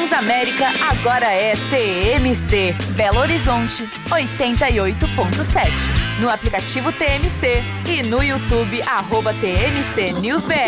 Transamérica agora é TMC. Belo Horizonte, 88.7. No aplicativo TMC e no YouTube, @TMC News BR.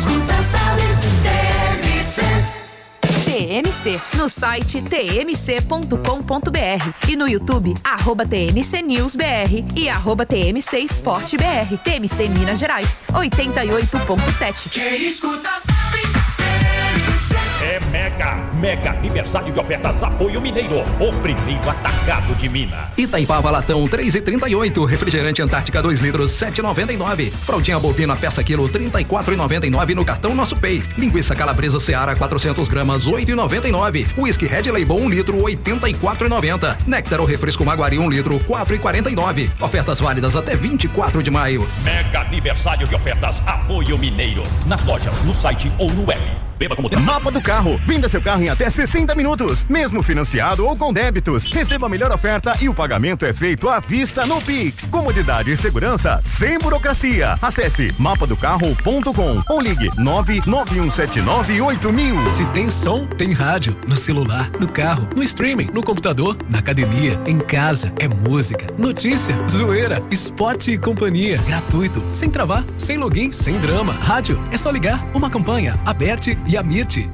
TMC, no site tmc.com.br e no YouTube, @TMC News BR e @TMC Esporte BR. TMC Minas Gerais, 88.7. Quem escuta sabe. É mega aniversário de ofertas Apoio Mineiro, o primeiro atacado de Minas. Itaipava Latão 3,38, refrigerante Antártica 2 litros 7,99, fraldinha bovina peça quilo 34,99 no cartão Nosso Pay, linguiça calabresa Seara 400 gramas 8,99, whisky Red Label 1 litro 84,90, néctar ou refresco Maguari 1 litro 4,49. Ofertas válidas até 24 de maio. Mega aniversário de ofertas Apoio Mineiro, nas lojas, no site ou no web. Beba como tem. Mapa do Carro. Venda seu carro em até 60 minutos, mesmo financiado ou com débitos. Receba a melhor oferta e o pagamento é feito à vista no Pix. Comodidade e segurança sem burocracia. Acesse mapadocarro.com ou ligue 991798000. Se tem som, tem rádio. No celular, no carro, no streaming, no computador, na academia, em casa. É música, notícia, zoeira, esporte e companhia. Gratuito, sem travar, sem login, sem drama. Rádio, é só ligar. Uma campanha, Aberte e a Mirte.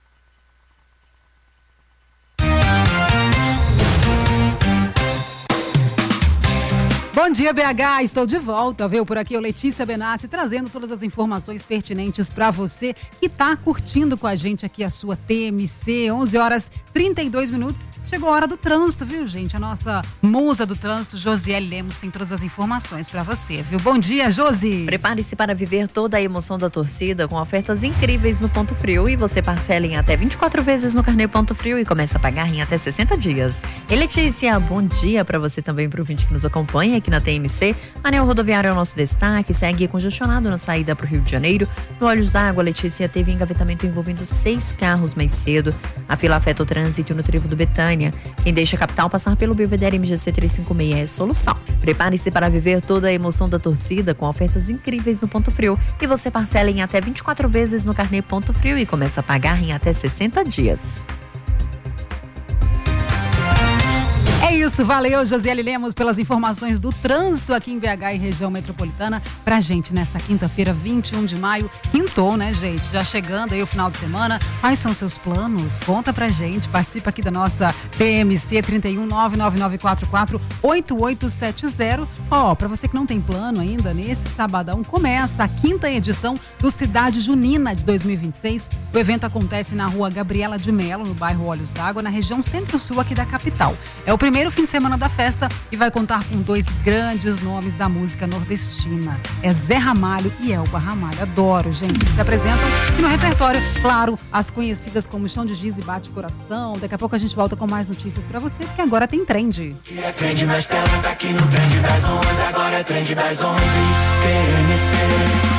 Bom dia, BH, estou de volta, viu? Por aqui eu, Letícia Benassi, trazendo todas as informações pertinentes para você que está curtindo com a gente aqui a sua TMC, 11h32. Chegou a hora do trânsito, viu, gente? A nossa musa do trânsito, Josiele Lemos, tem todas as informações para você, viu? Bom dia, Josi! Prepare-se para viver toda a emoção da torcida com ofertas incríveis no Ponto Frio e você parcela em até 24 vezes no carnê Ponto Frio e começa a pagar em até 60 dias. E Letícia, bom dia para você também, para o ouvinte que nos acompanha aqui na TMC. Anel rodoviário é o nosso destaque, segue congestionado na saída para o Rio de Janeiro. No Olhos d'Água, Letícia, teve engavetamento envolvendo 6 carros mais cedo. A fila afeta o trânsito no trevo do Betânia. Quem deixa a capital passar pelo Belvedere MGC 356 é solução. Prepare-se para viver toda a emoção da torcida com ofertas incríveis no Ponto Frio e você parcela em até 24 vezes no carnê Ponto Frio e começa a pagar em até 60 dias. É isso, valeu, Josiele Lemos, pelas informações do trânsito aqui em BH e região metropolitana pra gente nesta quinta-feira, 21 de maio. Quintou, né, gente? Já chegando aí o final de semana. Quais são seus planos? Conta pra gente. Participa aqui da nossa PMC 31 99944 8870. Ó, pra você que não tem plano ainda, nesse sabadão começa a 5ª edição do Cidade Junina de 2026. O evento acontece na rua Gabriela de Melo, no bairro Olhos d'Água, na região centro-sul aqui da capital. É o primeiro fim de semana da festa e vai contar com 2 grandes nomes da música nordestina. É Zé Ramalho e Elba Ramalho. Adoro, gente, que se apresentam. E no repertório, claro, as conhecidas como Chão de Giz e Bate Coração. Daqui a pouco a gente volta com mais notícias pra você, porque agora tem trend. Que é trend nas telas, tá aqui no trend das 11, agora é trend das 11, TMC.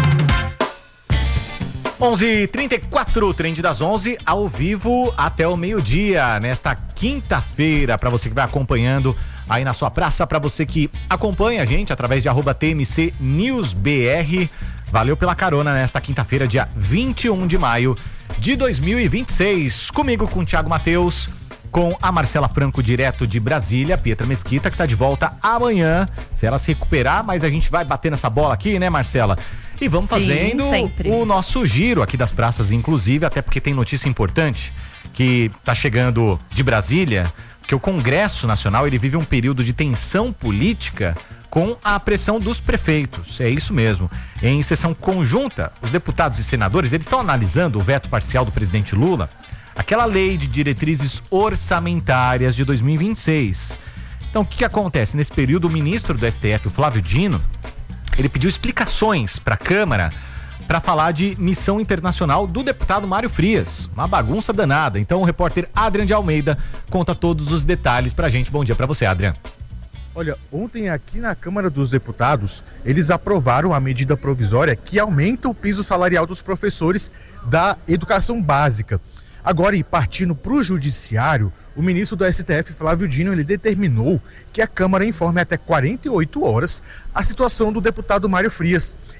11h34, Trend das 11, ao vivo até o meio-dia, nesta quinta-feira, para você que vai acompanhando aí na sua praça, para você que acompanha a gente através de @TMC News BR. Valeu pela carona nesta quinta-feira, dia 21 de maio de 2026. Comigo, com o Thiago Matheus, com a Marcela Franco, direto de Brasília, Pietra Mesquita, que tá de volta amanhã, se ela se recuperar, mas a gente vai bater nessa bola aqui, né, Marcela? E vamos fazendo o nosso giro aqui das praças, inclusive, até porque tem notícia importante que tá chegando de Brasília, que o Congresso Nacional, ele vive um período de tensão política com a pressão dos prefeitos. É isso mesmo. Em sessão conjunta, os deputados e senadores, eles estão analisando o veto parcial do presidente Lula, aquela lei de diretrizes orçamentárias de 2026. Então, o que acontece? Nesse período, o ministro do STF, o Flávio Dino, ele pediu explicações para a Câmara para falar de missão internacional do deputado Mário Frias. Uma bagunça danada. Então o repórter Adrian de Almeida conta todos os detalhes pra gente. Bom dia para você, Adrian. Olha, ontem aqui na Câmara dos Deputados, eles aprovaram a medida provisória que aumenta o piso salarial dos professores da educação básica. Agora, e partindo para o judiciário, o ministro do STF, Flávio Dino, ele determinou que a Câmara informe até 48 horas a situação do deputado Mário Frias.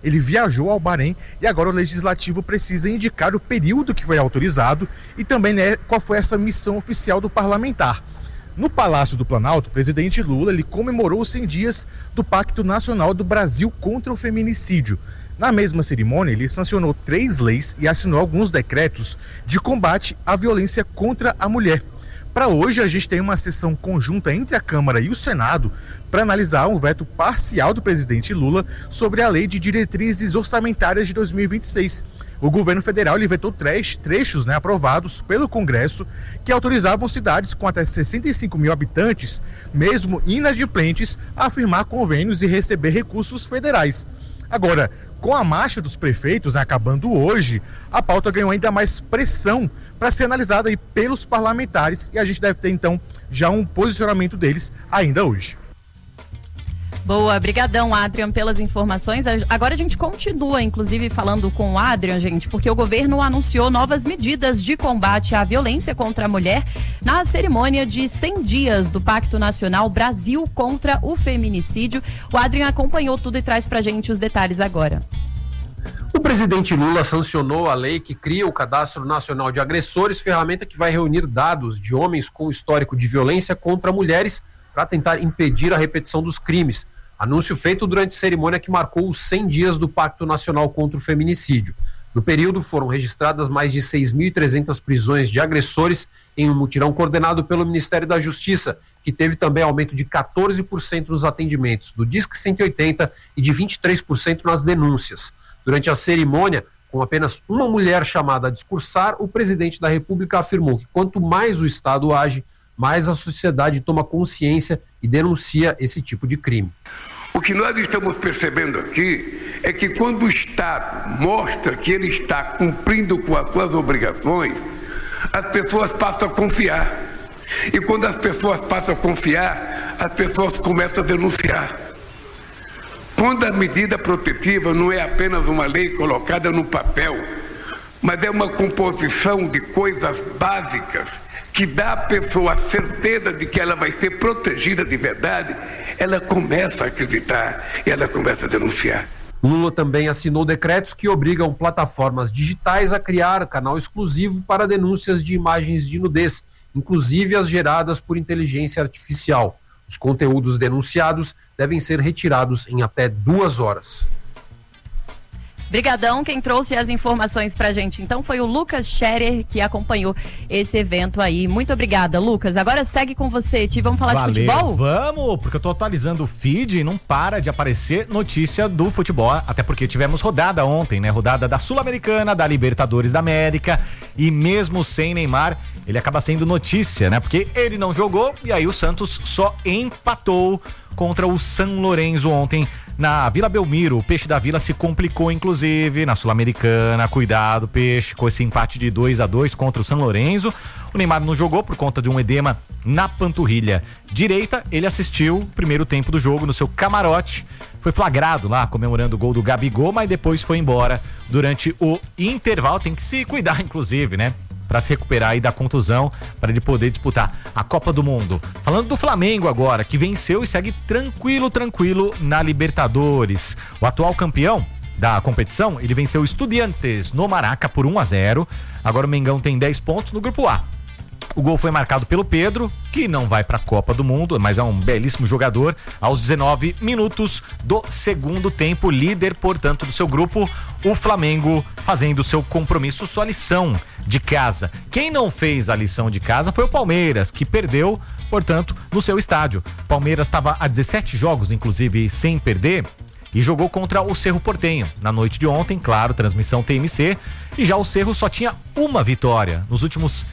ele viajou ao Bahrein e agora o Legislativo precisa indicar o período que foi autorizado e também, né, qual foi essa missão oficial do parlamentar. No Palácio do Planalto, o presidente Lula ele comemorou os 100 dias do Pacto Nacional do Brasil contra o Feminicídio. Na mesma cerimônia, ele sancionou 3 leis e assinou alguns decretos de combate à violência contra a mulher. Para hoje, a gente tem uma sessão conjunta entre a Câmara e o Senado para analisar um veto parcial do presidente Lula sobre a Lei de Diretrizes Orçamentárias de 2026. O governo federal ele vetou trechos, né, aprovados pelo Congresso que autorizavam cidades com até 65 mil habitantes, mesmo inadimplentes, a firmar convênios e receber recursos federais. Agora, com a marcha dos prefeitos, né, acabando hoje, a pauta ganhou ainda mais pressão para ser analisada aí pelos parlamentares e a gente deve ter então já um posicionamento deles ainda hoje. Boa, brigadão, Adrian, pelas informações. Agora a gente continua, inclusive, falando com o Adrian, gente, porque o governo anunciou novas medidas de combate à violência contra a mulher na cerimônia de 100 dias do Pacto Nacional Brasil contra o Feminicídio. O Adrian acompanhou tudo e traz pra gente os detalhes agora. O presidente Lula sancionou a lei que cria o Cadastro Nacional de Agressores, ferramenta que vai reunir dados de homens com histórico de violência contra mulheres para tentar impedir a repetição dos crimes. Anúncio feito durante a cerimônia que marcou os 100 dias do Pacto Nacional contra o Feminicídio. No período, foram registradas mais de 6.300 prisões de agressores em um mutirão coordenado pelo Ministério da Justiça, que teve também aumento de 14% nos atendimentos do Disque 180 e de 23% nas denúncias. Durante a cerimônia, com apenas uma mulher chamada a discursar, o presidente da República afirmou que quanto mais o Estado age, mais a sociedade toma consciência e denuncia esse tipo de crime. O que nós estamos percebendo aqui é que quando o Estado mostra que ele está cumprindo com as suas obrigações, as pessoas passam a confiar. E quando as pessoas passam a confiar, as pessoas começam a denunciar. Quando a medida protetiva não é apenas uma lei colocada no papel, mas é uma composição de coisas básicas que dá à pessoa a certeza de que ela vai ser protegida de verdade, ela começa a acreditar e ela começa a denunciar. Lula também assinou decretos que obrigam plataformas digitais a criar canal exclusivo para denúncias de imagens de nudez, inclusive as geradas por inteligência artificial. Os conteúdos denunciados devem ser retirados em até 2 horas. Brigadão, quem trouxe as informações pra gente então foi o Lucas Scherer, que acompanhou esse evento aí. Muito obrigada, Lucas. Agora segue com você, Ti. Vamos falar de futebol? Vamos, porque eu tô atualizando o feed e não para de aparecer notícia do futebol, até porque tivemos rodada ontem, né? Rodada da Sul-Americana, da Libertadores da América, e mesmo sem Neymar, ele acaba sendo notícia, né? Porque ele não jogou e aí o Santos só empatou contra o San Lorenzo ontem na Vila Belmiro. O Peixe da Vila se complicou, inclusive, na Sul-Americana. Cuidado, Peixe, com esse empate de 2-2 contra o San Lorenzo. O Neymar não jogou por conta de um edema na panturrilha direita. Ele assistiu o primeiro tempo do jogo no seu camarote. Foi flagrado lá, comemorando o gol do Gabigol, mas depois foi embora durante o intervalo. Tem que se cuidar, inclusive, né? Para se recuperar aí da contusão, para ele poder disputar a Copa do Mundo. Falando do Flamengo agora, que venceu e segue tranquilo na Libertadores. O atual campeão da competição, ele venceu o Estudiantes no Maraca por 1-0. Agora o Mengão tem 10 pontos no grupo A. O gol foi marcado pelo Pedro, que não vai para a Copa do Mundo, mas é um belíssimo jogador. Aos 19 minutos do segundo tempo, líder, portanto, do seu grupo, o Flamengo fazendo seu compromisso, sua lição de casa. Quem não fez a lição de casa foi o Palmeiras, que perdeu, portanto, no seu estádio. Palmeiras estava há 17 jogos, inclusive, sem perder, e jogou contra o Cerro Porteño na noite de ontem, claro, transmissão TMC, e já o Cerro só tinha uma vitória nos últimos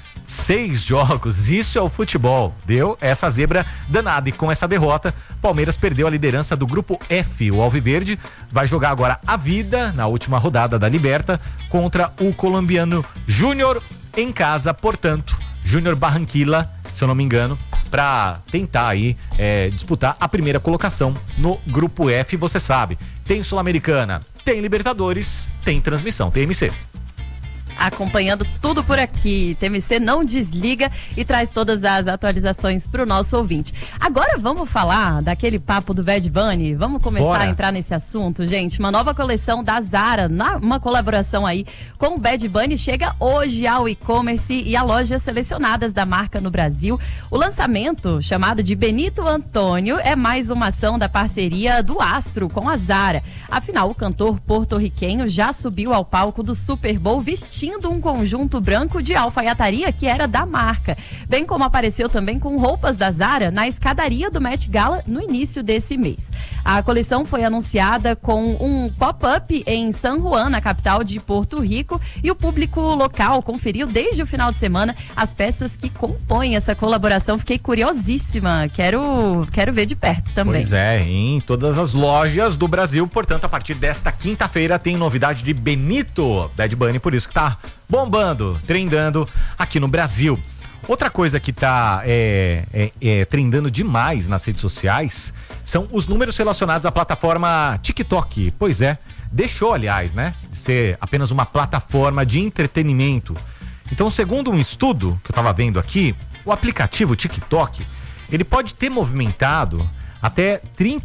6 jogos. Isso é o futebol. Deu essa zebra danada, e com essa derrota, Palmeiras perdeu a liderança do grupo F. O Alviverde vai jogar agora a vida na última rodada da Liberta contra o colombiano Júnior em casa, portanto, Júnior Barranquilla, se eu não me engano, para tentar aí disputar a primeira colocação no grupo F. Você sabe, tem Sul-Americana, tem Libertadores, tem transmissão TMC. acompanhando tudo por aqui. TMC não desliga e traz todas as atualizações para o nosso ouvinte. Agora vamos falar daquele papo do Bad Bunny? Vamos começar a entrar nesse assunto, gente? Uma nova coleção da Zara, uma colaboração aí com o Bad Bunny, chega hoje ao e-commerce e a lojas selecionadas da marca no Brasil. O lançamento, chamado de Benito Antônio, é mais uma ação da parceria do Astro com a Zara. Afinal, o cantor porto-riquenho já subiu ao palco do Super Bowl vestindo um conjunto branco de alfaiataria que era da marca, bem como apareceu também com roupas da Zara na escadaria do Met Gala no início desse mês. A coleção foi anunciada com um pop-up em San Juan, na capital de Porto Rico, e o público local conferiu desde o final de semana as peças que compõem essa colaboração. Fiquei curiosíssima, quero ver de perto também. Pois é, em todas as lojas do Brasil, portanto, a partir desta quinta-feira tem novidade de Benito, Bad Bunny, por isso que tá bombando, trendando aqui no Brasil. Outra coisa que tá trendando demais nas redes sociais são os números relacionados à plataforma TikTok. Pois é, deixou, aliás, né, de ser apenas uma plataforma de entretenimento. Então, segundo um estudo que eu tava vendo aqui, o aplicativo TikTok, ele pode ter movimentado até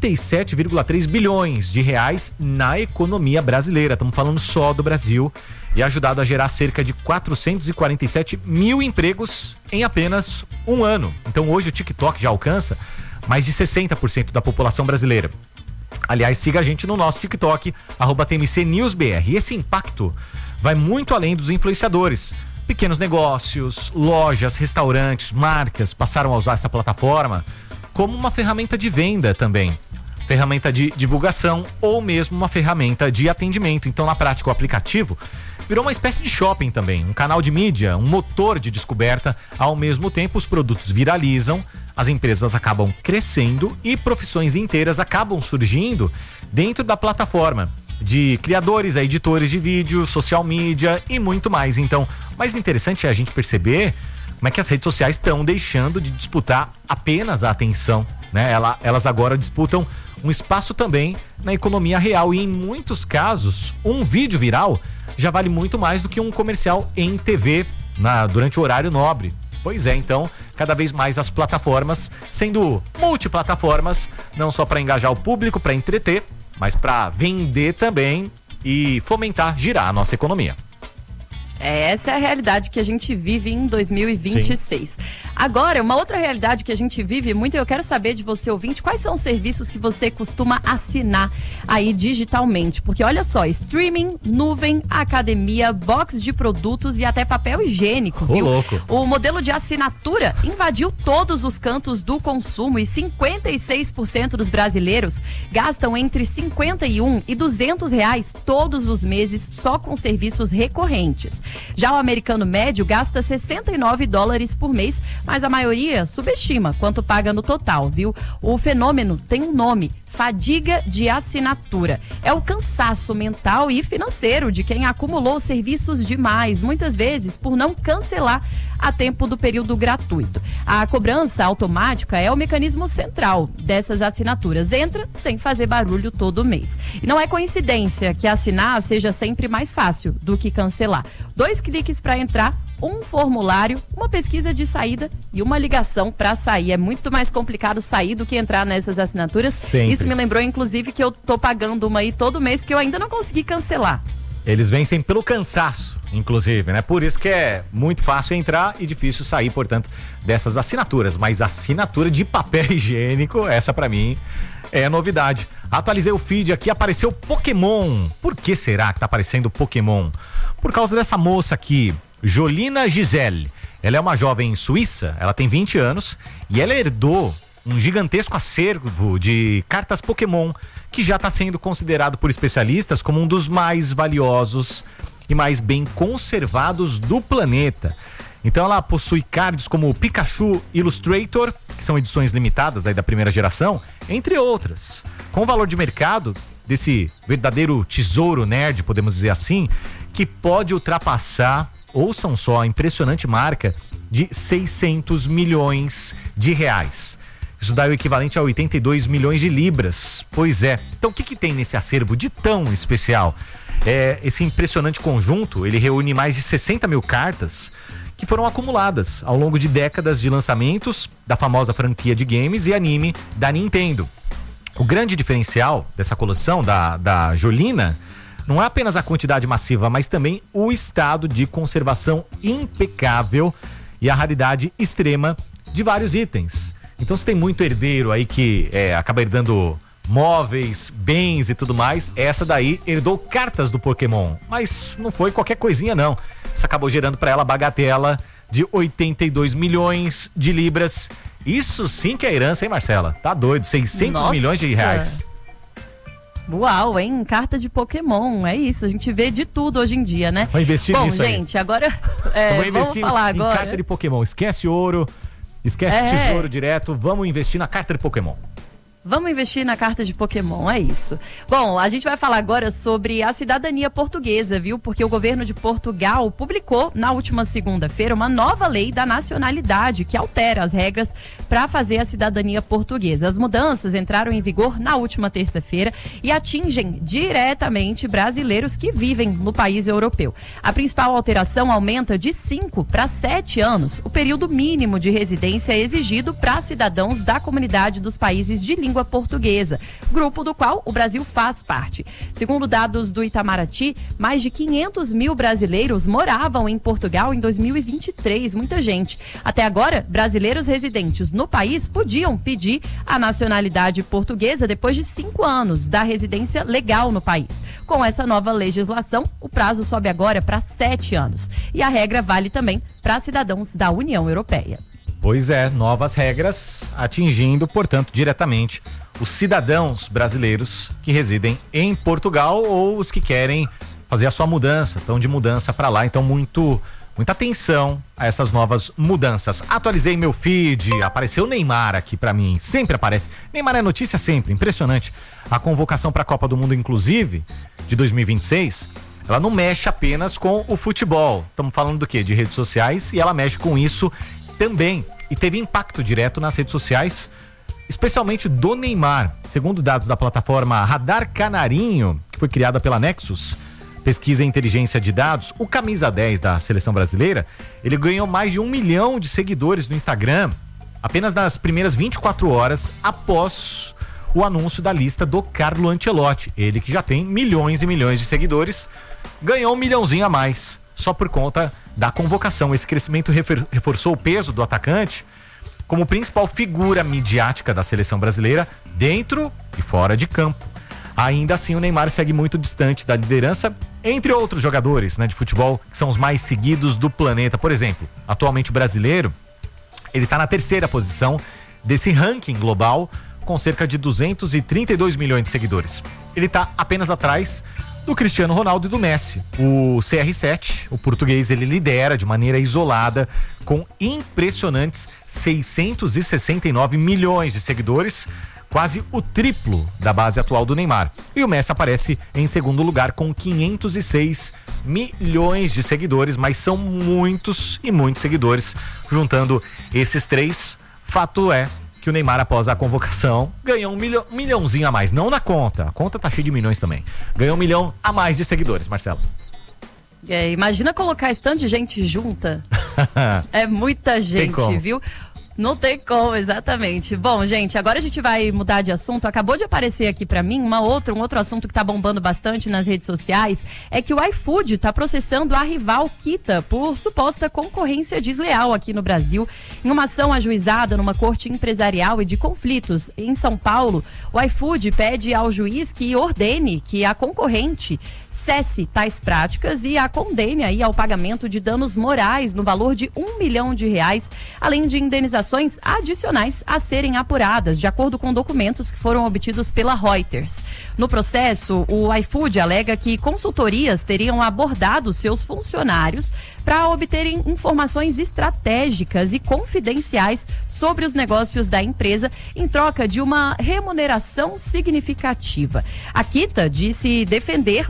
37,3 bilhões de reais na economia brasileira. Estamos falando só do Brasil. E ajudado a gerar cerca de 447 mil empregos em apenas um ano. Então hoje o TikTok já alcança mais de 60% da população brasileira. Aliás, siga a gente no nosso TikTok, @TMCNewsBR. E esse impacto vai muito além dos influenciadores. Pequenos negócios, lojas, restaurantes, marcas passaram a usar essa plataforma como uma ferramenta de venda também. Ferramenta de divulgação ou mesmo uma ferramenta de atendimento. Então, na prática, o aplicativo virou uma espécie de shopping também, um canal de mídia, um motor de descoberta. Ao mesmo tempo, os produtos viralizam, as empresas acabam crescendo e profissões inteiras acabam surgindo dentro da plataforma, de criadores a editores de vídeo, social media e muito mais. Então, o mais interessante é a gente perceber como é que as redes sociais estão deixando de disputar apenas a atenção, né? Elas agora disputam um espaço também na economia real e, em muitos casos, um vídeo viral já vale muito mais do que um comercial em TV durante o horário nobre. Pois é, então, cada vez mais as plataformas sendo multiplataformas, não só para engajar o público, para entreter, mas para vender também e fomentar, girar a nossa economia. Essa é a realidade que a gente vive em 2026. Sim. Agora, uma outra realidade que a gente vive muito, e eu quero saber de você, ouvinte, quais são os serviços que você costuma assinar aí digitalmente? Porque olha só, streaming, nuvem, academia, box de produtos e até papel higiênico, viu? Louco. O modelo de assinatura invadiu todos os cantos do consumo e 56% dos brasileiros gastam entre R$51 e R$200 todos os meses só com serviços recorrentes. Já o americano médio gasta $69 por mês, mas a maioria subestima quanto paga no total, viu? O fenômeno tem um nome: fadiga de assinatura. É o cansaço mental e financeiro de quem acumulou serviços demais, muitas vezes por não cancelar a tempo do período gratuito. A cobrança automática é o mecanismo central dessas assinaturas. Entra sem fazer barulho todo mês. E não é coincidência que assinar seja sempre mais fácil do que cancelar. 2 cliques para entrar, um formulário, uma pesquisa de saída e uma ligação para sair. É muito mais complicado sair do que entrar nessas assinaturas. Sempre. Isso me lembrou, inclusive, que eu tô pagando uma aí todo mês, porque eu ainda não consegui cancelar. Eles vencem pelo cansaço, inclusive, né? Por isso que é muito fácil entrar e difícil sair, portanto, dessas assinaturas. Mas assinatura de papel higiênico, essa pra mim é a novidade. Atualizei o feed aqui, apareceu Pokémon. Por que será que tá aparecendo Pokémon? Por causa dessa moça aqui, Jolina Gisele. Ela é uma jovem suíça, ela tem 20 anos e ela herdou um gigantesco acervo de cartas Pokémon, que já está sendo considerado por especialistas como um dos mais valiosos e mais bem conservados do planeta. Então ela possui cards como Pikachu Illustrator, que são edições limitadas aí da primeira geração, entre outras. Com o valor de mercado desse verdadeiro tesouro nerd, podemos dizer assim, que pode ultrapassar, ouçam só, a impressionante marca de R$600 milhões. Isso dá o equivalente a 82 milhões de libras. Pois é. Então o que tem nesse acervo de tão especial? Esse impressionante conjunto, ele reúne mais de 60 mil cartas que foram acumuladas ao longo de décadas de lançamentos da famosa franquia de games e anime da Nintendo. O grande diferencial dessa coleção da Jolina não é apenas a quantidade massiva, mas também o estado de conservação impecável e a raridade extrema de vários itens. Então, se tem muito herdeiro aí que acaba herdando móveis, bens e tudo mais, essa daí herdou cartas do Pokémon, mas não foi qualquer coisinha não. Isso acabou gerando para ela a bagatela de 82 milhões de libras. Isso sim que é herança, hein, Marcela? Tá doido, 600 milhões de reais. Uau, hein? Carta de Pokémon, é isso, a gente vê de tudo hoje em dia, né? Vou investir nisso aí. Bom, gente, agora vou investir vamos falar em agora. carta de Pokémon. Esquece ouro, esquece tesouro direto, vamos investir na carta de Pokémon. Vamos investir na carta de Pokémon, é isso. Bom, a gente vai falar agora sobre a cidadania portuguesa, viu? Porque o governo de Portugal publicou na última segunda-feira uma nova lei da nacionalidade que altera as regras para fazer a cidadania portuguesa. As mudanças entraram em vigor na última terça-feira e atingem diretamente brasileiros que vivem no país europeu. A principal alteração aumenta de 5 para 7 anos o período mínimo de residência exigido para cidadãos da comunidade dos países de língua portuguesa, grupo do qual o Brasil faz parte. Segundo dados do Itamaraty, mais de 500 mil brasileiros moravam em Portugal em 2023, muita gente. Até agora, brasileiros residentes no país podiam pedir a nacionalidade portuguesa depois de 5 anos da residência legal no país. Com essa nova legislação, o prazo sobe agora para 7 anos. E a regra vale também para cidadãos da União Europeia. Pois é, novas regras atingindo, portanto, diretamente os cidadãos brasileiros que residem em Portugal ou os que querem fazer a sua mudança, estão de mudança para lá. Então, muita atenção a essas novas mudanças. Atualizei meu feed, apareceu o Neymar aqui para mim, sempre aparece. Neymar é notícia sempre, impressionante. A convocação para a Copa do Mundo, inclusive, de 2026, ela não mexe apenas com o futebol. Estamos falando do quê? De redes sociais, e ela mexe com isso também. E teve impacto direto nas redes sociais, especialmente do Neymar. Segundo dados da plataforma Radar Canarinho, que foi criada pela Nexus, pesquisa e inteligência de dados, o camisa 10 da seleção brasileira, ele ganhou mais de 1 milhão de seguidores no Instagram, apenas nas primeiras 24 horas após o anúncio da lista do Carlo Ancelotti. Ele que já tem milhões e milhões de seguidores, ganhou 1 milhãozinho a mais, só por conta da convocação. Esse crescimento reforçou o peso do atacante como principal figura midiática da seleção brasileira dentro e fora de campo. Ainda assim, o Neymar segue muito distante da liderança, entre outros jogadores, né, de futebol que são os mais seguidos do planeta. Por exemplo, atualmente o brasileiro, ele está na 3ª posição desse ranking global, com cerca de 232 milhões de seguidores. Ele está apenas atrás do Cristiano Ronaldo e do Messi. O CR7, o português, ele lidera de maneira isolada com impressionantes 669 milhões de seguidores, quase o triplo da base atual do Neymar. E o Messi aparece em segundo lugar com 506 milhões de seguidores, mas são muitos e muitos seguidores. Juntando esses três, fato é que o Neymar, após a convocação, ganhou um milhãozinho a mais. Não na conta, a conta tá cheia de milhões também. Ganhou 1 milhão a mais de seguidores, Marcelo. Imagina colocar esse tanto de gente junta. É muita gente, viu? Não tem como, exatamente. Bom, gente, agora a gente vai mudar de assunto. Acabou de aparecer aqui pra mim um outro assunto que tá bombando bastante nas redes sociais, é que o iFood tá processando a rival Kita por suposta concorrência desleal aqui no Brasil. Em uma ação ajuizada numa corte empresarial e de conflitos em São Paulo, o iFood pede ao juiz que ordene que a concorrente cesse tais práticas e a condene aí ao pagamento de danos morais no valor de R$1 milhão, além de indenizações adicionais a serem apuradas, de acordo com documentos que foram obtidos pela Reuters. No processo, o iFood alega que consultorias teriam abordado seus funcionários para obterem informações estratégicas e confidenciais sobre os negócios da empresa em troca de uma remuneração significativa. A Kita disse defender um mercado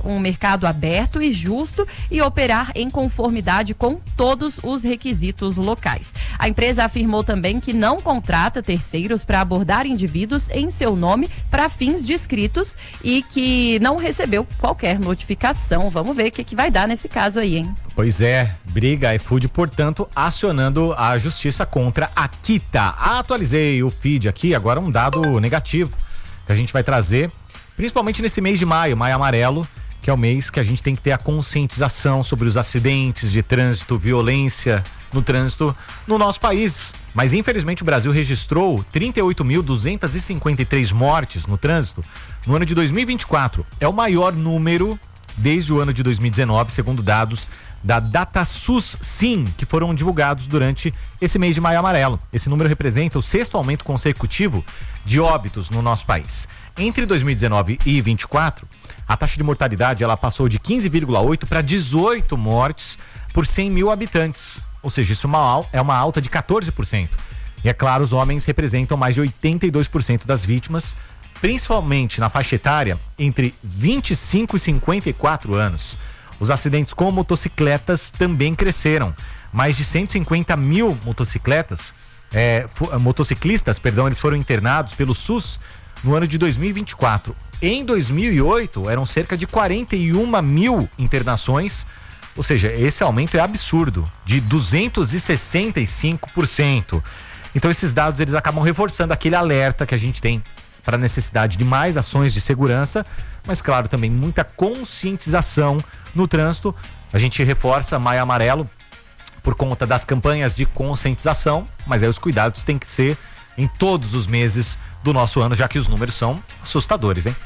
mercado aberto e justo e operar em conformidade com todos os requisitos locais. A empresa afirmou também que não contrata terceiros para abordar indivíduos em seu nome para fins descritos e que não recebeu qualquer notificação. Vamos ver o que vai dar nesse caso aí, hein? Pois é, briga iFood, portanto, acionando a justiça contra a Kita. Atualizei o feed aqui, agora um dado negativo que a gente vai trazer, principalmente nesse mês de maio, Maio Amarelo, que é o mês que a gente tem que ter a conscientização sobre os acidentes de trânsito, violência no trânsito no nosso país. Mas infelizmente o Brasil registrou 38.253 mortes no trânsito no ano de 2024. É o maior número desde o ano de 2019, segundo dados da DataSUS Sim, que foram divulgados durante esse mês de Maio Amarelo. Esse número representa o 6º aumento consecutivo de óbitos no nosso país. Entre 2019 e 2024, a taxa de mortalidade ela passou de 15,8 para 18 mortes por 100 mil habitantes. Ou seja, isso é uma alta de 14%. E é claro, os homens representam mais de 82% das vítimas, principalmente na faixa etária entre 25 e 54 anos. Os acidentes com motocicletas também cresceram. Mais de 150 mil motociclistas, eles foram internados pelo SUS no ano de 2024. Em 2008, eram cerca de 41 mil internações, ou seja, esse aumento é absurdo, de 265%. Então esses dados eles acabam reforçando aquele alerta que a gente tem para a necessidade de mais ações de segurança, mas claro, também muita conscientização no trânsito. A gente reforça Maio Amarelo por conta das campanhas de conscientização, mas aí os cuidados têm que ser em todos os meses do nosso ano, já que os números são assustadores, hein?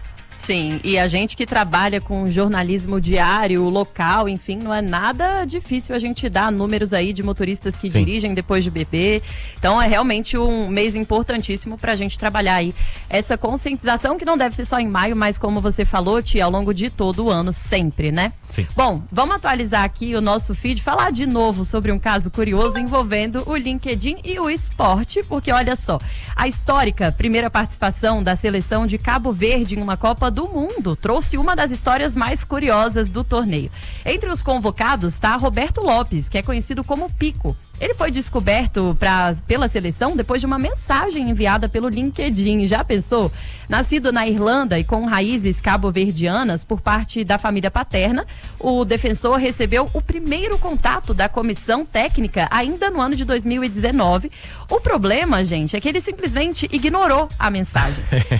Sim, e a gente que trabalha com jornalismo diário, local, enfim, não é nada difícil a gente dar números aí de motoristas que dirigem depois de beber. Então é realmente um mês importantíssimo pra gente trabalhar aí essa conscientização, que não deve ser só em maio, mas como você falou, Tia, ao longo de todo o ano, sempre, né? Sim. Bom, vamos atualizar aqui o nosso feed, falar de novo sobre um caso curioso envolvendo o LinkedIn e o esporte, porque olha só, a histórica primeira participação da seleção de Cabo Verde em uma Copa do Mundo trouxe uma das histórias mais curiosas do torneio. Entre os convocados está Roberto Lopes, que é conhecido como Pico. Ele foi descoberto pela seleção depois de uma mensagem enviada pelo LinkedIn. Já pensou? Nascido na Irlanda e com raízes cabo-verdianas por parte da família paterna, o defensor recebeu o primeiro contato da comissão técnica ainda no ano de 2019. O problema, gente, é que ele simplesmente ignorou a mensagem.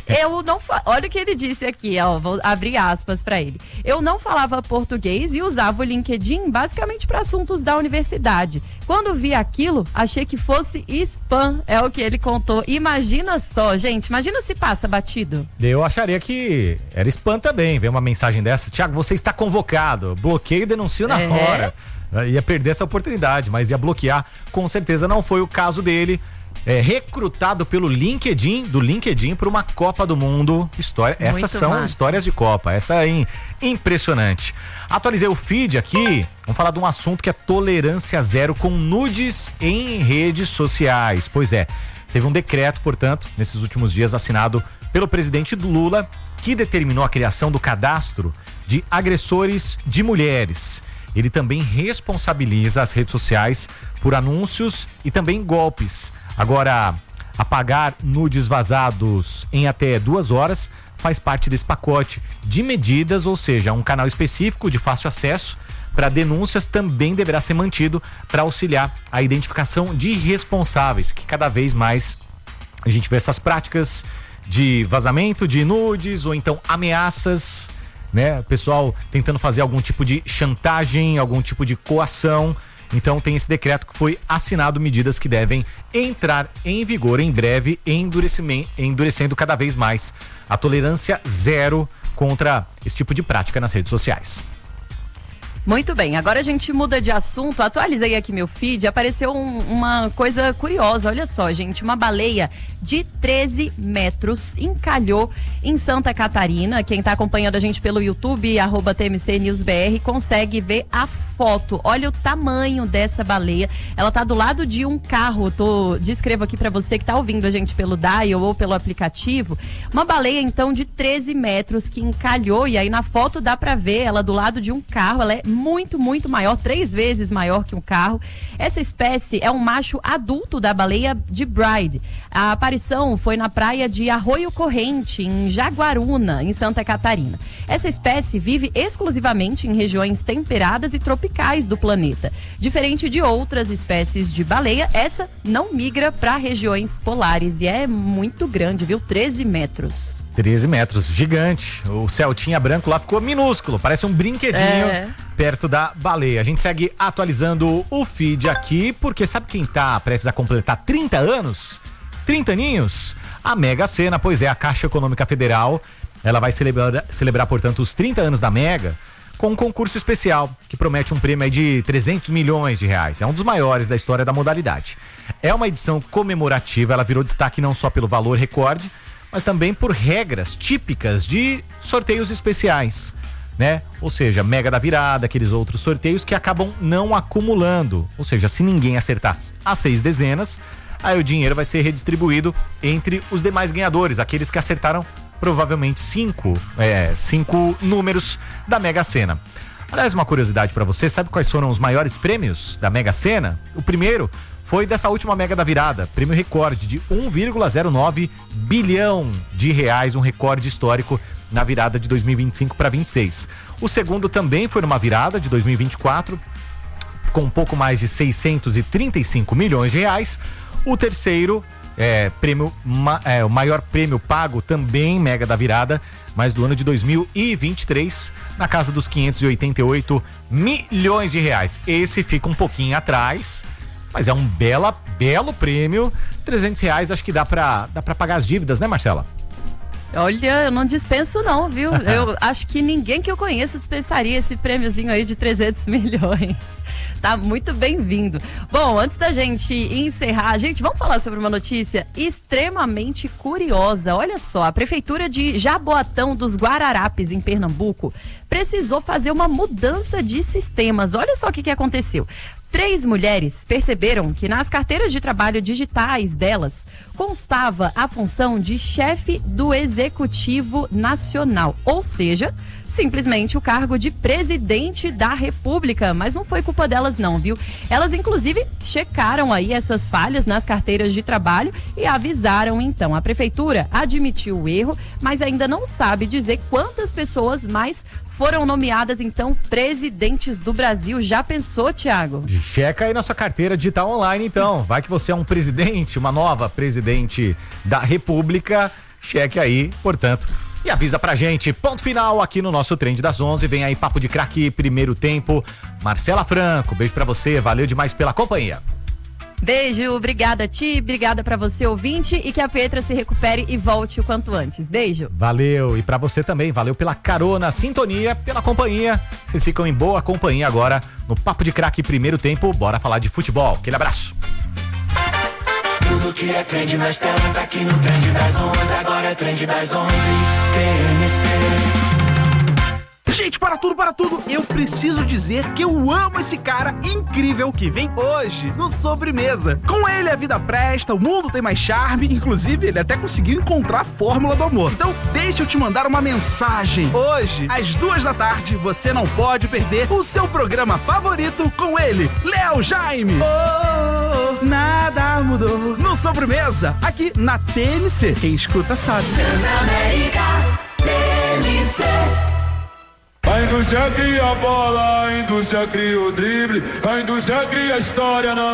Olha o que ele disse aqui, ó, vou abrir aspas para ele. Eu não falava português e usava o LinkedIn basicamente para assuntos da universidade. Quando vi aquilo, achei que fosse spam, é o que ele contou. Imagina só, gente, imagina se passa batido. Eu acharia que era spam também, ver uma mensagem dessa. Tiago, você está convocado, bloqueio e denuncio na hora. Ia perder essa oportunidade, mas ia bloquear. Com certeza não foi o caso dele. Recrutado pelo LinkedIn, para uma Copa do Mundo. Essas são massa. Histórias de Copa. Essa é impressionante. Atualizei o feed aqui. Vamos falar de um assunto que é tolerância zero com nudes em redes sociais. Pois é, teve um decreto, portanto, nesses últimos dias assinado pelo presidente Lula, que determinou a criação do cadastro de agressores de mulheres. Ele também responsabiliza as redes sociais por anúncios e também golpes. Agora, apagar nudes vazados em até 2 horas faz parte desse pacote de medidas, ou seja, um canal específico de fácil acesso para denúncias também deverá ser mantido para auxiliar a identificação de responsáveis, que cada vez mais a gente vê essas práticas de vazamento de nudes ou então ameaças, né? O pessoal tentando fazer algum tipo de chantagem, algum tipo de coação. Então tem esse decreto que foi assinado, medidas que devem entrar em vigor em breve, endurecendo cada vez mais a tolerância zero contra esse tipo de prática nas redes sociais. Muito bem, agora a gente muda de assunto. Atualizei aqui meu feed, apareceu uma coisa curiosa. Olha só, gente, uma baleia de 13 metros encalhou em Santa Catarina. Quem está acompanhando a gente pelo YouTube, @TMCNewsBR, consegue ver a foto. Olha o tamanho dessa baleia. Ela tá do lado de um carro. Descrevo aqui para você que tá ouvindo a gente pelo dial ou pelo aplicativo. Uma baleia, então, de 13 metros que encalhou, e aí na foto dá para ver ela do lado de um carro. Ela é muito, muito maior, 3 vezes maior que um carro. Essa espécie é um macho adulto da baleia de Bride. A aparição foi na praia de Arroio Corrente, em Jaguaruna, em Santa Catarina. Essa espécie vive exclusivamente em regiões temperadas e tropicais do planeta. Diferente de outras espécies de baleia, essa não migra para regiões polares e é muito grande, viu? 13 metros. 13 metros, gigante. O Celtinha branco lá ficou minúsculo, parece um brinquedinho perto da baleia. A gente segue atualizando o feed aqui, porque sabe quem tá prestes a completar 30 anos? 30 aninhos? A Mega Sena, pois é, a Caixa Econômica Federal, ela vai celebrar, portanto, os 30 anos da Mega com um concurso especial que promete um prêmio aí de 300 milhões de reais. É um dos maiores da história da modalidade. É uma edição comemorativa, ela virou destaque não só pelo valor recorde, mas também por regras típicas de sorteios especiais, né? Ou seja, Mega da Virada, aqueles outros sorteios que acabam não acumulando. Ou seja, se ninguém acertar as 6 dezenas, aí o dinheiro vai ser redistribuído entre os demais ganhadores, aqueles que acertaram provavelmente 5 números da Mega Sena. Aliás, uma curiosidade para você, sabe quais foram os maiores prêmios da Mega Sena? O primeiro foi dessa última Mega da Virada, prêmio recorde de 1,09 bilhão de reais, um recorde histórico na virada de 2025 para 26. O segundo também foi numa virada de 2024, com um pouco mais de 635 milhões de reais. O terceiro o maior prêmio pago também Mega da Virada, mas do ano de 2023, na casa dos 588 milhões de reais. Esse fica um pouquinho atrás, mas é um belo prêmio. 300 reais acho que dá pra pagar as dívidas, né, Marcela? Olha, eu não dispenso não, viu? Eu acho que ninguém que eu conheço dispensaria esse prêmiozinho aí de 300 milhões. Tá muito bem-vindo. Bom, antes da gente encerrar, gente, vamos falar sobre uma notícia extremamente curiosa. Olha só, a Prefeitura de Jaboatão dos Guararapes, em Pernambuco, precisou fazer uma mudança de sistemas. Olha só o que aconteceu. 3 mulheres perceberam que nas carteiras de trabalho digitais delas constava a função de chefe do Executivo Nacional, ou seja, simplesmente o cargo de presidente da República, mas não foi culpa delas não, viu? Elas inclusive checaram aí essas falhas nas carteiras de trabalho e avisaram então. A prefeitura admitiu o erro, mas ainda não sabe dizer quantas pessoas mais foram nomeadas, então, presidentes do Brasil. Já pensou, Thiago? Checa aí na sua carteira digital online, então. Vai que você é um presidente, uma nova presidente da República. Cheque aí, portanto, e avisa pra gente. Ponto final aqui no nosso Trend das 11. Vem aí Papo de Craque, primeiro tempo. Marcela Franco, beijo pra você. Valeu demais pela companhia. Beijo, obrigada, Ti, obrigada pra você, ouvinte, e que a Petra se recupere e volte o quanto antes. Beijo. Valeu, e pra você também, valeu pela carona, sintonia, pela companhia. Vocês ficam em boa companhia agora no Papo de Craque primeiro tempo. Bora falar de futebol. Aquele abraço. Tudo que é trend nas telas tá aqui no Trend das 11. Agora é Trend das 11. TMC. Gente, para tudo, eu preciso dizer que eu amo esse cara incrível que vem hoje no Sobremesa. Com ele a vida presta, o mundo tem mais charme, inclusive ele até conseguiu encontrar a fórmula do amor. Então deixa eu te mandar uma mensagem. Hoje, às 14h, você não pode perder o seu programa favorito com ele, Léo Jaime. Oh, nada mudou no Sobremesa, aqui na TMC. Quem escuta sabe. Transamérica, TMC. A indústria cria a bola, a indústria cria o drible, a indústria cria a história na